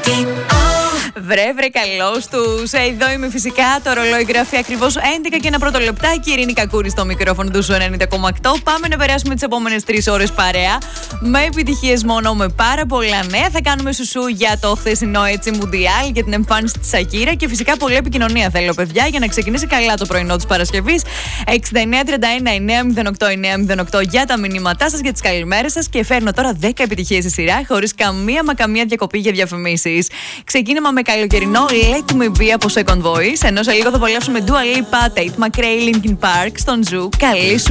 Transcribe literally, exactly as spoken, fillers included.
Βρε, βρε, καλώς τους. Εδώ είμαι φυσικά. Το ρολόι γράφει ακριβώς έντεκα και ένα πρώτο λεπτάκι. Ειρήνη Κακούρη στο μικρόφωνο του Ζου ενενήντα κόμμα οκτώ. Πάμε να περάσουμε τις επόμενες τρεις ώρες παρέα. Με επιτυχίες μόνο, με πάρα πολλά νέα. Θα κάνουμε σουσού για το χθεσινό έτσι Μουντιάλ, για την εμφάνιση της Σακύρα και φυσικά πολλή επικοινωνία θέλω, παιδιά, για να ξεκινήσει καλά το πρωινό της Παρασκευής. εξήντα εννέα τριάντα ένα εννέα μηδέν οκτώ εννέα μηδέν οκτώ για τα μηνύματά σας, για τις καλημέρες σας και φέρνω τώρα δέκα επιτυχίες στη σειρά, χωρίς καμία μα καμία διακοπή για διαφημίσεις. Ξεκίνημα με καλοκαιρινό Let Me Be από Second Voice, ενώ σε λίγο θα απολαύσουμε Dua Lipa, Tate McRae, Linkin Park στον Ζου. Καλή σου